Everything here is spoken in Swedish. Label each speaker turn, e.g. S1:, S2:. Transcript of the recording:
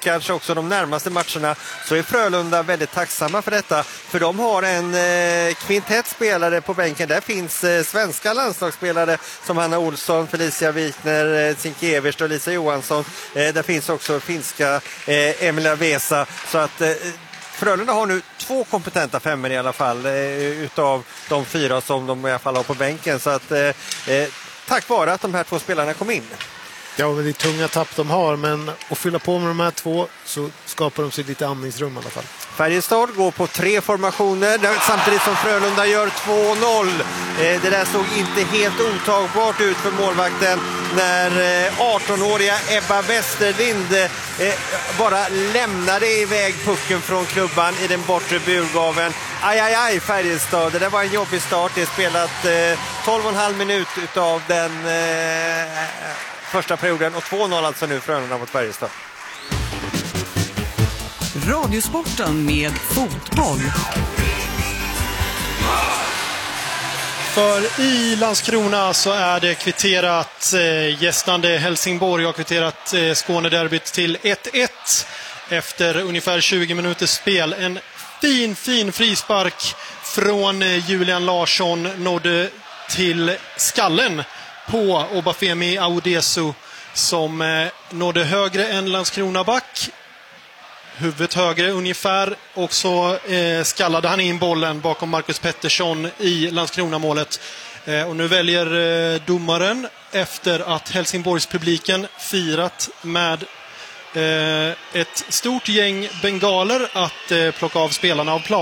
S1: kanske också de närmaste matcherna, så är Frölunda väldigt tacksamma för detta. För de har en kvintett spelare på bänken. Där finns svenska landslagsspelare som Hanna Olsson, Felicia Wikner, Sienkiewicz och Lisa Johansson. Där finns också finska Emilia Vesa. Så att Frölunda har nu 2 kompetenta femmor i alla fall utav de 4 som de i alla fall har på bänken. Så att tack vare att de här 2 spelarna kom in.
S2: Ja, det är tunga tapp de har, men att fylla på med de här 2 så skapar de sig lite andningsrum i alla fall.
S1: Färjestad går på 3 formationer samtidigt som Frölunda gör 2-0. Det där såg inte helt otagbart ut för målvakten när 18-åriga Ebba Westerlind bara lämnade iväg pucken från klubban i den bortre burgaven. Aj, Färjestad. Det där var en jobbig start. Det är spelat 12,5 minut utav den första perioden och 2-0 alltså nu Frölunda mot Färjestad.
S3: Radiosporten med fotboll.
S4: För i Landskrona så är det kvitterat. Gästande Helsingborg har kvitterat Skånederbyt till 1-1 efter ungefär 20 minuters spel. En fin frispark från Julian Larsson nådde till skallen på Obafemi Audesu som nådde högre än Landskrona back. Huvudet högre ungefär, och så skallade han in bollen bakom Marcus Pettersson i Landskrona-målet. Och nu väljer domaren, efter att Helsingborgs publiken firat med ett stort gäng bengaler, att plocka av spelarna av plan.